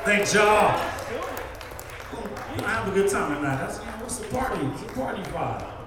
Thanks, y'all. We're gonna have a good time tonight. What's the party? It's a party vibe.